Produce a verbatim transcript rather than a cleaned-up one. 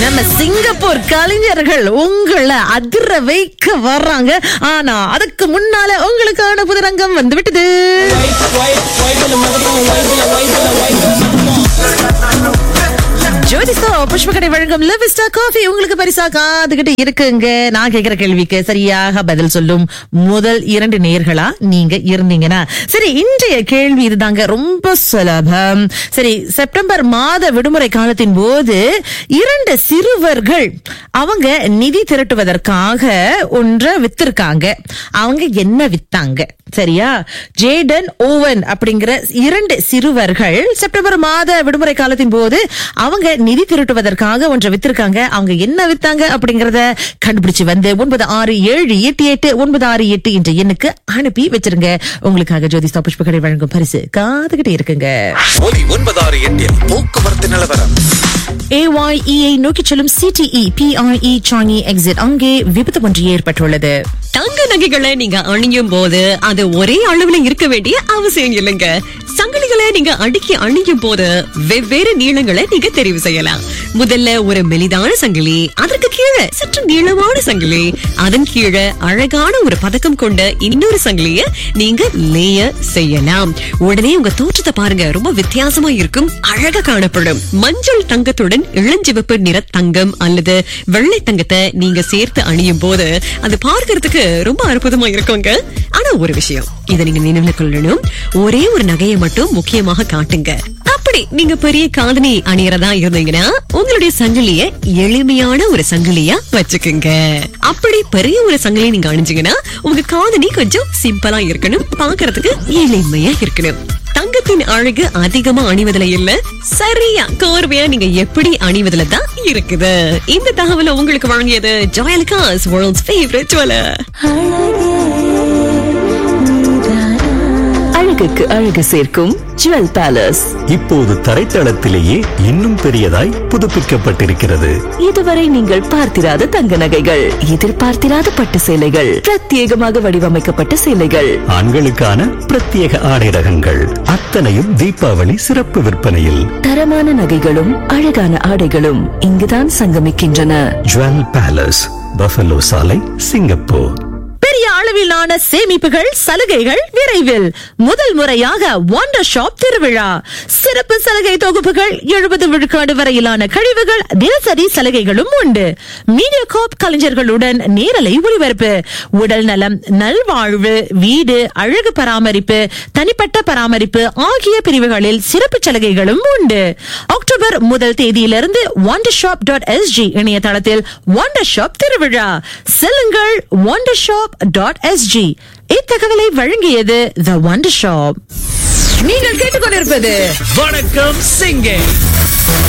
நம்ம சிங்கப்பூர் கலைஞர்கள் உங்களை அதிர வைக்க வர்றாங்க. ஆனா அதுக்கு முன்னால உங்களுக்கான புதுரங்கம் வந்து விட்டது. ஜோதிஸ்தா புஷ்பகடை வழங்கும் லிவிஸ்டா காஃபி உங்களுக்கு பரிசா காதுகிட்டு இருக்குங்க. நான் கேட்கிற கேள்விக்கு சரியாக பதில் சொல்லும் முதல் இரண்டு நேர்களா நீங்க இருந்தீங்கன்னா சரி. இன்றைய கேள்வி இதுதாங்க, ரொம்ப சுலபம். சரி, செப்டம்பர் மாத விடுமுறை காலத்தின் போது இரண்டு சிறுவர்கள் அவங்க நிதி திரட்டுவதற்காக ஒன்றை வித்திருக்காங்க. அவங்க என்ன வித்தாங்க? சரியா? ஜேடன் ஓவன் அப்படிங்கிற இரண்டு சிறுவர்கள் செப்டம்பர் மாத விடுமுறை காலத்தின் போது அவங்க நிதி திரட்டுவதற்காக ஒன்றை வித்திருக்காங்க. அவங்க என்ன வித்தாங்க அப்படிங்கறத கண்டுபிடிச்சு வந்து ஒன்பது ஆறு ஏழு எட்டு எட்டு ஒன்பது ஆறு எட்டு என்ற எண்ணுக்கு அனுப்பி வச்சிருங்க. உங்களுக்காக ஜோதிஸ்தா புஷ்பகடை வழங்கும் பரிசு காத்துக்கிட்டே இருக்குங்க. போக்குவரத்து நிலவரம். ஏஒய்இஐ நோக்கி செல்லும் சிடிஇ பிஐஇ சாங்கி எக்ஸிட் அங்கே விபத்து ஒன்று ஏற்பட்டுள்ளது. தங்க நகைகளை நீங்க அணியும் போது அது ஒரே அளவுல இருக்க வேண்டிய அவசியம் இல்லைங்க. சங்கிலிகளை நீங்க அடுக்கி அணியும் போது வெவ்வேறு நீளங்களை நீங்க தெரிவு செய்யலாம். முதல்ல ஒரு மெலிதான சங்கிலி, அதற்கு கீழே சற்று நீளமான சங்கிலி, அதன் கீழே அழகான ஒரு பதக்கம் கொண்ட இன்னொரு சங்கிலிய நீங்க லேயர் செய்யலாம். உடனே உங்க தோற்றத்தை பாருங்க, ரொம்ப வித்தியாசமா இருக்கும், அழகா காணப்படும். மஞ்சள் தங்கத்துடன் இளஞ்சிவப்பு நிற தங்கம் அல்லது வெள்ளை தங்கத்தை நீங்க சேர்த்து அணியும் போது அது பார்க்கறதுக்கு ரொம்ப அற்புதமா இருக்குங்க. ஆனா ஒரு விஷயம், இதை நீங்க நினைவுல கொள்ளணும், ஒரே ஒரு நகையை மட்டும் முக்கியமாக காட்டுங்க. அப்படி நீங்க பெரிய காதணி அணியறதா இருந்தீங்கன்னா உங்களுடைய சங்கிலிய எளிமையான ஒரு சங்கிலியா வச்சுக்குங்க. அப்படி பெரிய ஒரு சங்கிலி நீங்க அணிஞ்சீங்கன்னா உங்க காதணி கொஞ்சம் சிம்பிளா இருக்கணும், பாக்குறதுக்கு எளிமையா இருக்கணும். தங்கத்தின் அழகு அதிகமா அணிவதுல இல்ல, சரியா கோர்வையா நீங்க எப்படி அணிவதுல தான் இருக்குது. இந்த தகவலை உங்களுக்கு வழங்கியது ஜோயலுக்காஸ், வேர்ல்ட்ஸ் ஃபேவரட் ஜுவலர். அழகுக்கு அழகு சேர்க்கும் ஜுவல் பேலஸ் இப்போது தரைத்தளத்திலேயே இன்னும் பெரியதாய் புதுப்பிக்கப்பட்டிருக்கிறது. இதுவரை நீங்கள் பார்த்திராத தங்க நகைகள், எதிர்பார்த்திராத பட்டு சேலைகள், பிரத்யேகமாக வடிவமைக்கப்பட்ட சேலைகள், ஆண்களுக்கான பிரத்யேக ஆடை ரகங்கள், அத்தனையும் தீபாவளி சிறப்பு விற்பனையில். தரமான நகைகளும் அழகான ஆடைகளும் இங்குதான் சங்கமிக்கின்றன. ஜுவல் பேலஸ், பஃபலோ சாலை, சிங்கப்பூர். பெரிய அளவிலான சேமிப்புகள், சலுகைகள் விரைவில். முதல் முறையாக வண்டர் ஷாப் திருவிழா. சிறப்பு சலுகை தொகுப்புகள், எழுபது விழுக்காடு வரையிலான கழிவுகள், தினசரி சலுகைகளும் உண்டு. மீடியாகார்ப் கலைஞர்களுடன் நேரலை ஒளிபரப்பு. உடல் நலம், நல்வாழ்வு, வீடு, அழகு பராமரிப்பு, தனிப்பட்ட பராமரிப்பு ஆகிய பிரிவுகளில் சிறப்பு சலுகைகளும் உண்டு. அக்டோபர் முதல் தேதியிலிருந்து வண்டர் ஷாப் டாட் எஸ்ஜி இணையதளத்தில் வண்டர் ஷாப் திருவிழா. செல்லுங்கள் வண்டர் ஷாப் டாட் எஸ்ஜி. இத்தகவலை வழங்கியது தி வண்டர் ஷாப். நீங்கள் கேட்டுக்கொண்டிருப்பது வணக்கம் சிங்கே.